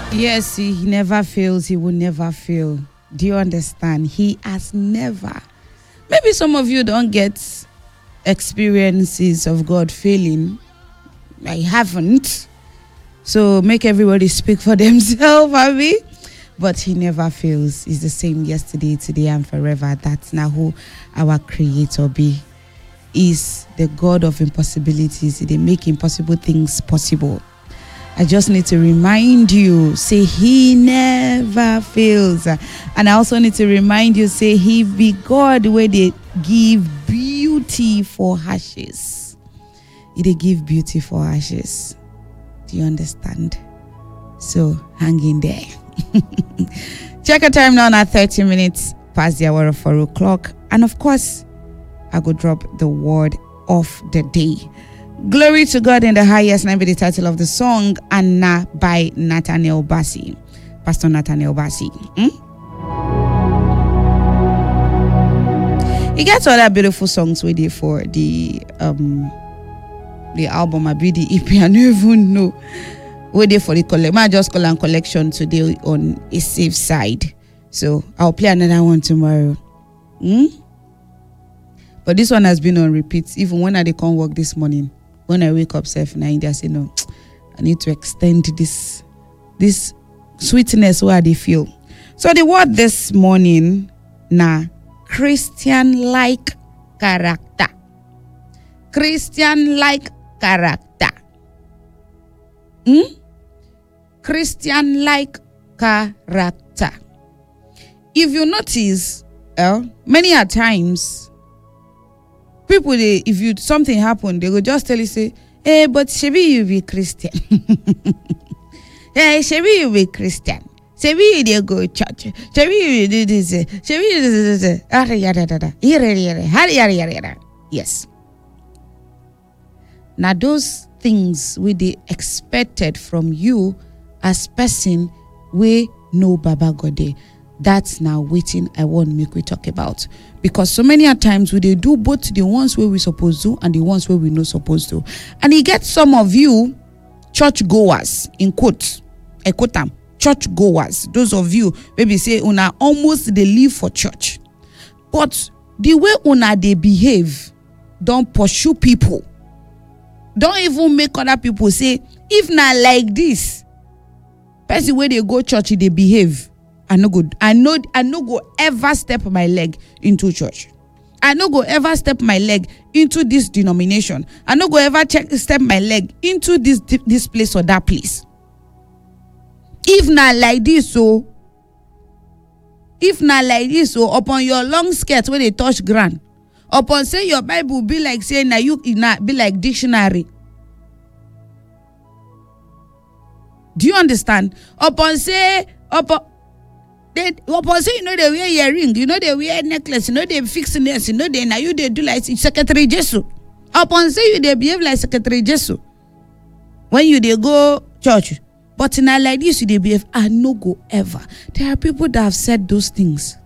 Yes, he never fails. He will never fail. Do you understand? He has never. Maybe some of you don't get experiences of God failing. I haven't. So make everybody speak for themselves, Abby. But he never fails. He's the same yesterday, today, and forever. That's now who our creator be. Is the God of impossibilities. They make impossible things possible. I just need to remind you, say he never fails. And I also need to remind you, say he be God where they give beauty for ashes. They give beauty for ashes. Do you understand? So hang in there. Check our time now at 30 minutes past the hour of 4 o'clock. And of course, I go drop the word of the day. Glory to God in the highest, and be the title of the song, Anna by Nathaniel Bassey. Pastor Nathaniel Bassey. He gets other beautiful songs with it for the album, I be the EP. I don't even know. Wait for the collection. I just call and collection today on a safe side. So I'll play another one tomorrow. But this one has been on repeat. Even when I can't work this morning. When I wake up, self now, I say no, I need to extend this sweetness where they feel. So the word this morning, Christian-like character. Christian-like character. Christian-like character. If you notice, many a times, people, if something happen, they go just tell you, say, hey, but Shebi, you be Christian. Hey, Shebi, you be Christian. Shebi, you go church. Shebi, you do this. Shebi, you do this. Yes. Now, those things we they expected from you as person we know Baba God. That's now waiting I want make we talk about. Because so many times we they do both the ones where we supposed to and the ones where we not supposed to. And he gets some of you church goers, in quotes, I quote them, church goers. Those of you maybe say una almost they live for church. But the way una they behave, don't pursue people. Don't even make other people say, if not like this, person where they go church, they behave. I no go ever step my leg into church. I no go ever step my leg into this denomination. I no go ever step my leg into this place or that place. If not like this, so upon your long skirt when they touch ground, upon say your Bible be like saying now you be like dictionary. Do you understand? Upon say they wear earring, they wear necklace, they fix nails, they now you they do like Secretary Jesu. Upon say you they behave like Secretary Jesu. When you they go church, but in a like this you they behave, I no go ever. There are people that have said those things.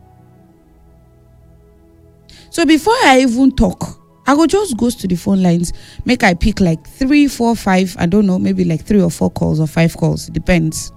So before I even talk, I go just goes to the phone lines, make I pick like 3, 4, 5, I don't know, maybe like 3 or 4 calls or 5 calls, it depends.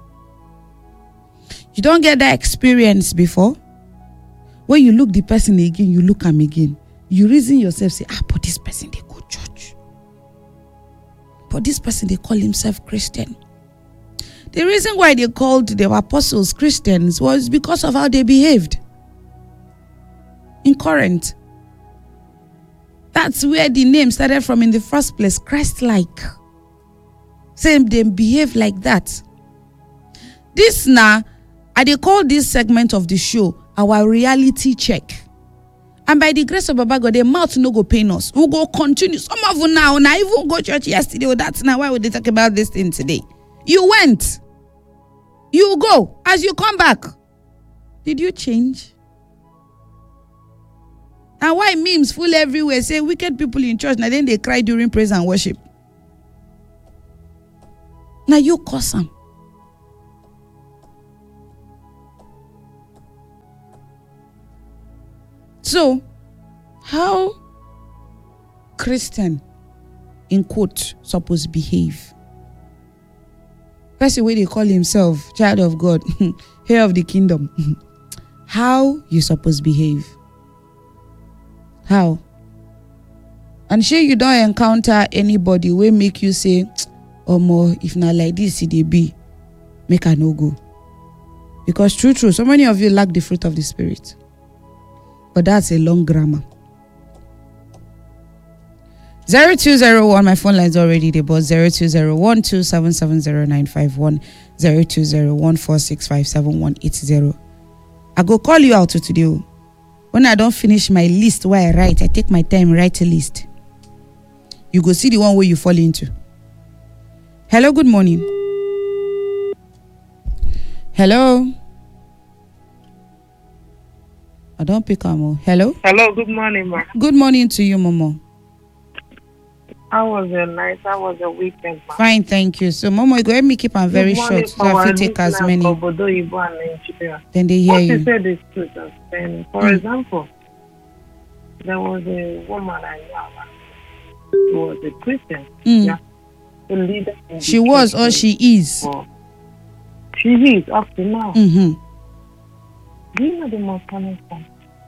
You don't get that experience before? When you look the person again, you look him again. You reason yourself, say, but this person, they go church. But this person, they call himself Christian. The reason why they called the apostles Christians was because of how they behaved in Corinth. That's where the name started from in the first place, Christ-like. Same, they behave like that. This now, I they call this segment of the show our reality check. And by the grace of Baba God, their mouth no go pain us. We go continue. Some of you now even go church yesterday. That's now why we they talk about this thing today. You went. You go. As you come back, did you change? And why memes full everywhere say wicked people in church, now then they cry during praise and worship. Now you curse them. So, how Christian, in quote, supposed to behave? person wey dey call himself child of God, heir of the kingdom, how you suppose behave? How? And shey you don encounter anybody wey make you say, omo, if na like this e dey be, make I no go? Because true, so many of you lack the fruit of the Spirit. But that's a long grammar. 0201, my phone line's already there, but 020127709151, 0201465780. I go call you out today. When I don't finish my list where I write, I take my time, write a list. You go see the one where you fall into. Hello, good morning. Hello. I don't pick up more. Hello. Hello, good morning, ma. Good morning to you, Momo. How was your night? How was your weekend, ma? Fine, thank you. So, Momo, you go help me keep on very short so I fit take as many. Then they hear what you. You said is true. For example, there was a woman I know who was a Christian. Yeah. A leader in she was or she is? She is up to now. Mm-hmm. Do you know the most common thing?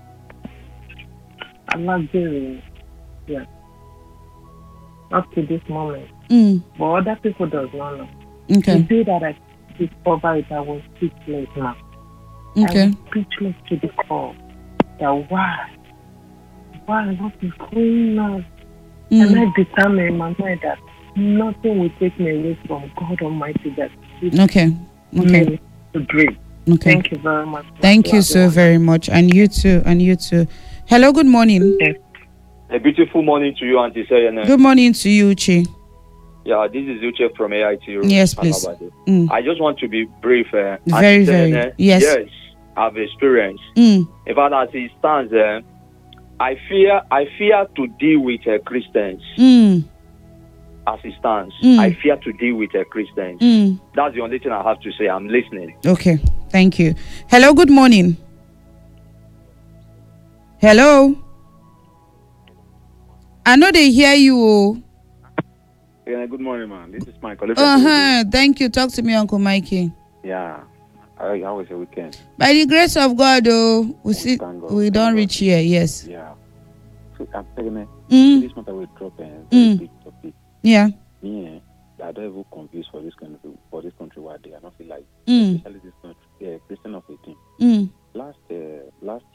I'm not doing yeah. Up to this moment. But other people does not know. Okay. The day that I discovered it, I was speechless now. Okay. I was speechless to the core. That why? What is going on? And I determined in my mind that nothing will take me away from God Almighty. That okay. To dream. Okay. Thank you very much. Thank you so very much. And you too. Hello, good morning. Yes. A beautiful morning to you, Auntie Sayana. Good morning to you, Uche. Yeah, this is Uche from AIT. Yes, please. I just want to be brief. Very. Yes. Yes, I've experienced. In fact, as it stands, I fear to deal with Christians. As it stands, I fear to deal with Christians. That's the only thing I have to say. I'm listening. Okay, thank you. Hello, good morning. Hello. I know they hear you. Yeah, good morning, man. This is Michael. Thank you. Talk to me, Uncle Mikey. Yeah. How was your weekend? By the grace of God, we don't reach here. Yes. Yeah. So I'm telling you, this month I will drop a very big topic. Yeah. Me, I don't even confused for this country where they are not feel like, especially this country, Christian of 18. Last year,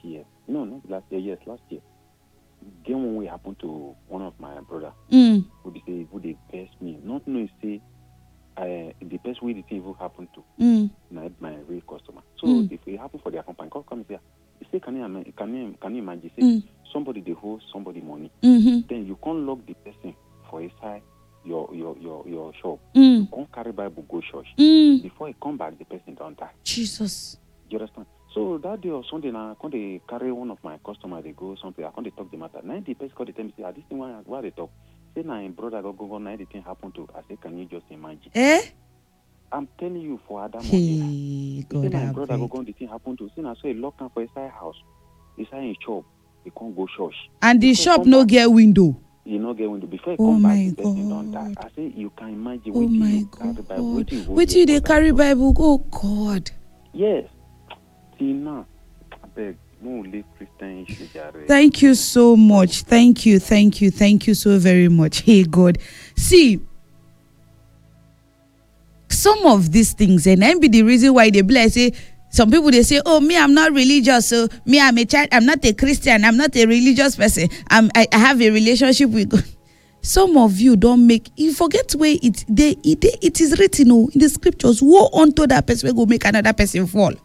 game when we happened to one of my brother, who they best me, not knowing say, the best way the thing will happen to my real customer. So if it happen for their company, come and say, can you imagine? Say somebody they hold somebody money, then you can't lock the person for inside your shop. You can't carry Bible go church. Before he come back, the person don't die. Jesus. You understand? So that day or Sunday, now I can't carry one of my customers. They go something. I can't talk the matter. Now the person called the time say, this thing why they talk. Say now brother go now the thing happen to. I say, can you just imagine? I'm telling you for Adam. Hey, God, say my brother go the thing happen to. Say now so he lock him for inside house, inside his shop. He can't go church. And the shop no get window. You no get window before he come back. The person don't die. I say you can imagine. Oh my God. Wait till they carry Bible. Oh God. Yes. Tina, I beg. Thank you so much. Thank you so very much. Hey God. See, some of these things, and then be the reason why they bless. Say some people they say, oh, me, I'm not religious, so me, I'm a child, I'm not a Christian, I'm not a religious person. I have a relationship with God. Some of you don't make, you forget where it is written in the scriptures. Woe unto that person will go make another person fall.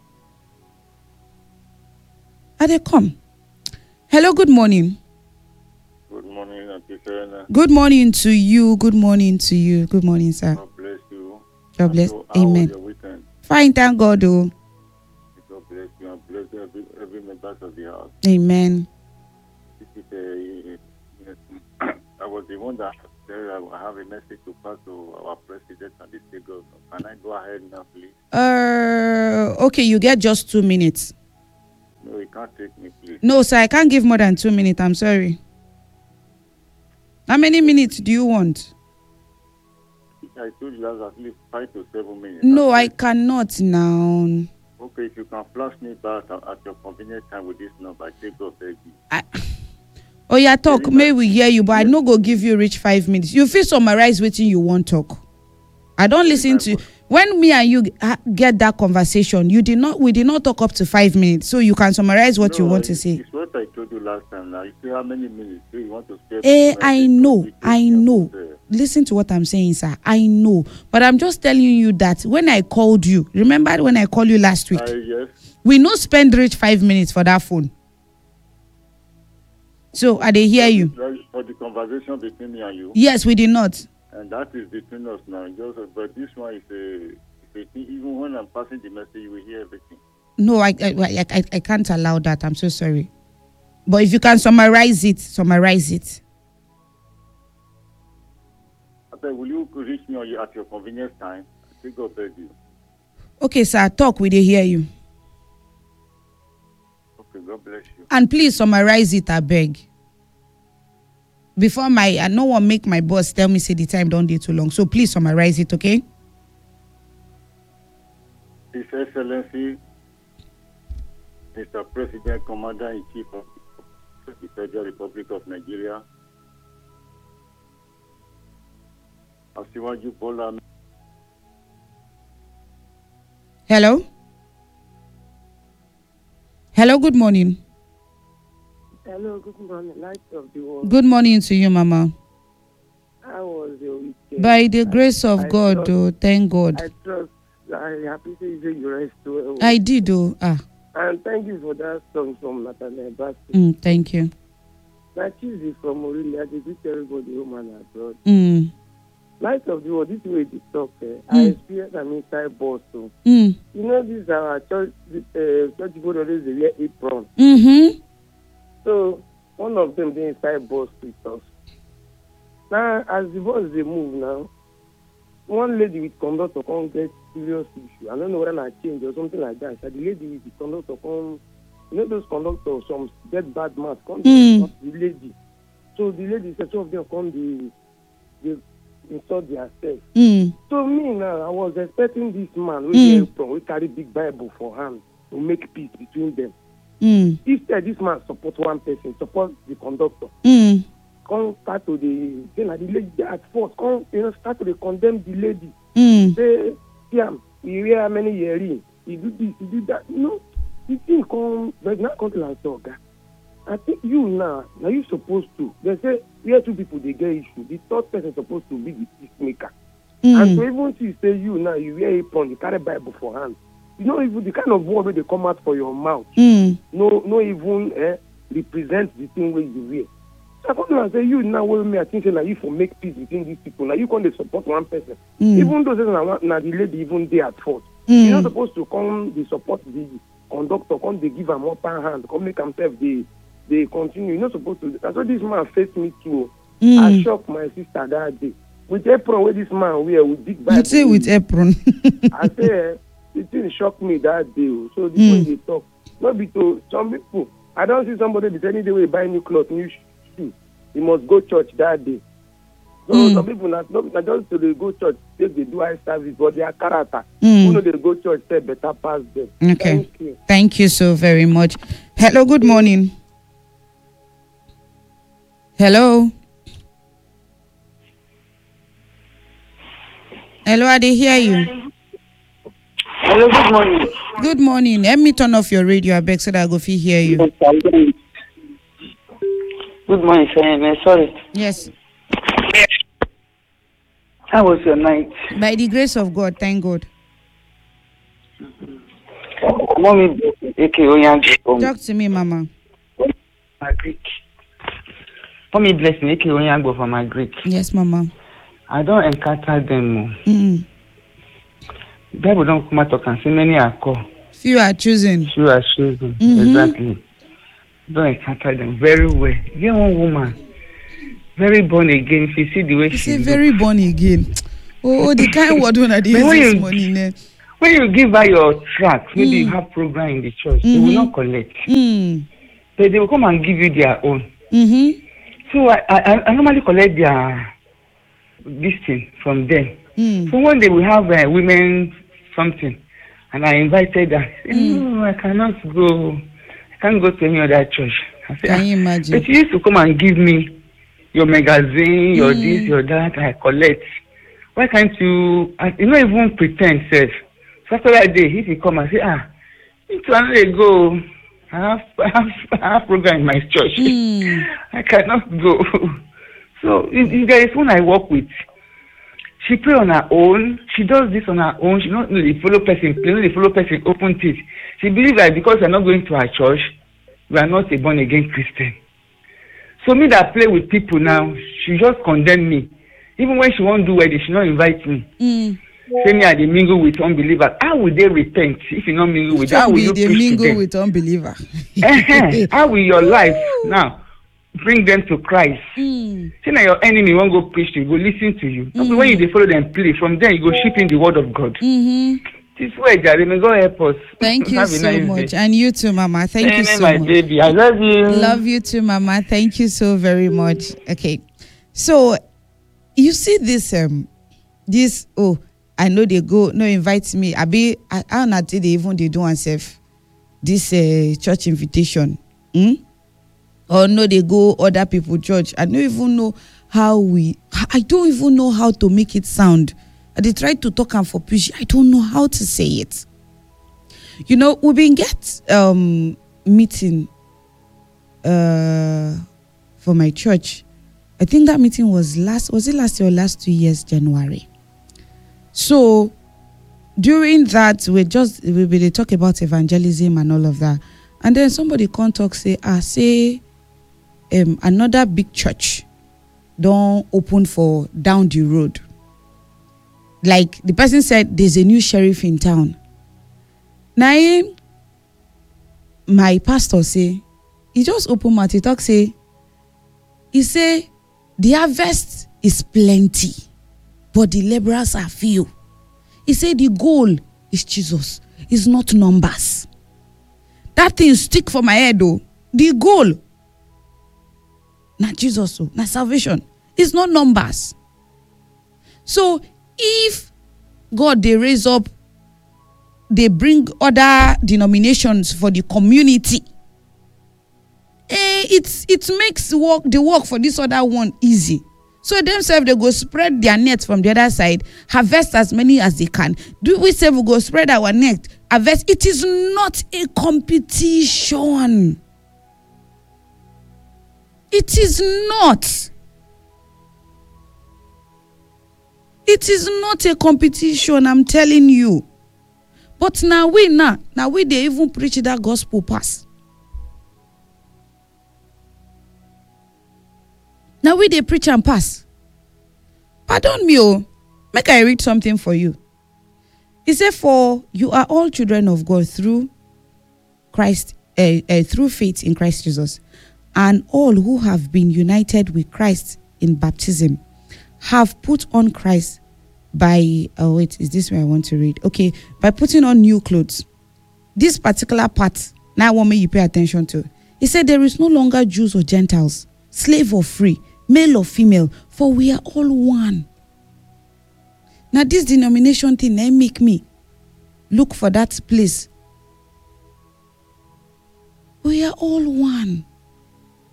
Are they come? Hello, good morning. Good morning, Auntie Serena. Good morning to you. Good morning, sir. God bless you. God bless. How Amen. was your weekend? Fine, thank God. Oh. God bless you and bless every member of the house. Amen. This is I was the one that said I have a message to pass to our president and the state governor. Can I go ahead now, please? Okay, you get just 2 minutes. No, you can't take me, please. No, sir, I can't give more than 2 minutes. I'm sorry. How many minutes do you want? I told you last at least 5 to 7 minutes. No, I cannot now. Okay, if you can flash me back at your convenient time with this number, I take God beg you. Oh yeah, talk. May we hear you, but I no go give you reach 5 minutes. You feel summarize wetin you want talk. I don't listen to you. When me and you get that conversation, we did not talk up to 5 minutes, so you can summarize what you want to say. It's what I told you last time. Now you see how many minutes you want to spare. I know. Listen to what I'm saying, sir. I know, but I'm just telling you that when I called you, remember when I called you last week? Yes. We no spend reach 5 minutes for that phone. So I dey hear you. For the conversation between me and you. Yes, we did not. And that is between us now. But this one is a thing. Even when I'm passing the message, you will hear everything. No, I can't allow that. I'm so sorry. But if you can summarize it. Okay, will you reach me at your convenience time? I think God beg you. Okay, sir. Talk. We dey hear you. Okay, God bless you. And please summarize it, I beg. Before I no one make my boss tell me say the time don't be too long. So please summarize it, okay? His Excellency, Mr. President, Commander-in-Chief of the Federal Republic of Nigeria, Asiwaju Bola. Hello? Hello, good morning. Hello, good morning, light of the world. Good morning to you, Mama. How was your weekend? By the grace of God, thank God. I trust. I happy to say you rest well. I did, And thank you for that song from Nathaniel Bassey. Thank you. That Tuesday from Aurelia, I did everybody home and abroad. Light of the world, this way to talk. I experienced an inside Boston. You know, this is our church people always wear apron. So one of them they inside bus with us. Now as the bus they move now, one lady with conductor come get serious issue. I don't know whether I change or something like that. So the lady with the conductor come, you know those conductors some get bad mouth come to the lady. So the lady said two of them come they insult themselves. So me now I was expecting this man we carry big Bible for hand to make peace between them. Instead, this man support one person, support the conductor. Come start to the lady at first. Come start to condemn the lady. Say, you wear how many earrings? You do this, you do that. You know, the thing come, but not come to like dog. I think you now you supposed to. They say where two people they get issue. The third person supposed to be the peacemaker. And so even if you say you now you wear apron, you carry Bible for hand. You know, even the kind of word where they come out for your mouth, no even represent the thing where you wear. So I come and say, you now with me, I think that you for make peace between these people. Now you can't support one person. Even though now the lady even there at fault. You're not supposed to come they support the conductor, come they give him upper hand, come make himself they continue. You're not supposed to. That's what this man faced me too. I shocked my sister that day. With apron where this man wear with big Bible. You say with apron. I say the thing shocked me that day. So the way they talk, not be to some people. I don't see somebody that any day we buy new clothes, new shoes. He must go church that day. So some people not just to go church, they do eye service, but their character. Who know they go church, say better pass them. Okay. Thank you so very much. Hello, good morning. Hello. Hello, I did hear you. Hello, good morning. Good morning. Let me turn off your radio, I beg, so that I go hear you. Good morning, sir. Sorry. Yes. How was your night? By the grace of God, thank God. Mommy, talk to me, Mama. My Greek. Mommy, bless me. From my Greek. Yes, Mama. I don't encounter them. Bible don't come out and say many are called. Few are chosen. Exactly. Don't encounter them very well. Get one woman, very born again. If you see the way she looks. Very born again. Oh, the kind word when I did this morning. When you give her your tracts, maybe you have program in the church, they will not collect. But they will come and give you their own. So I normally collect their this thing from them. So one day we have women something, and I invited her. I said, no, I cannot go. I can't go to any other church. I said, can you imagine? But you used to come and give me your magazine, your this, your that. I collect. Why can't you? You not even pretend, self. So after that day, if you come and say, it's one day go. I have program in my church. I cannot go. So if there is one I work with, she pray on her own. She does this on her own. She not the follow person. The follow person open it. She believes that because we are not going to her church, we are not a born again Christian. So me that play with people now, she just condemn me. Even when she won't do wedding, she not invite me. Say me I dey mingle with unbelievers. How will they repent if you not mingle with them? How will you preach to them? Mingle with unbeliever. How will your life now bring them to Christ? See now your enemy won't go preach to you, go listen to you. When you dey follow them play, from there you go sheep in the word of God. This way, Jare, may God help us. Thank you so nice much. Day. And you too, Mama. Thank you so my much. Baby. I love you. Love you too, Mama. Thank you so very much. Okay. So you see this I know they go, no invite me. I don't know they even they do themselves this church invitation. Or no, they go other people church. I don't even know I don't even know how to make it sound. They try to talk and for preach. I don't know how to say it. You know, we been get meeting for my church. I think that meeting was last year or last 2 years, January. So during that, we talk about evangelism and all of that. And then somebody come talk, say another big church don't open for down the road. Like the person said, there's a new sheriff in town. Now, my pastor say, he just open mouth, he talk say, he say, the harvest is plenty, but the laborers are few. He say the goal is Jesus, it's not numbers. That thing stick for my head though. The goal, not Jesus, not salvation. It's not numbers. So if God they raise up, they bring other denominations for the community, it makes the work for this other one easy. So themselves they go spread their net from the other side, harvest as many as they can. Do we say we go spread our net, harvest? It is not a competition. It is not. It is not a competition, I'm telling you. But now we they even preach that gospel pass. Now we they preach and pass. Pardon me, make I read something for you. He said, for you are all children of God through Christ, through faith in Christ Jesus, and all who have been united with Christ in baptism have put on Christ by, is this where I want to read? Okay, by putting on new clothes. This particular part, now I want me you pay attention to. He said, there is no longer Jews or Gentiles, slave or free, male or female, for we are all one. Now this denomination thing, they make me look for that place. We are all one.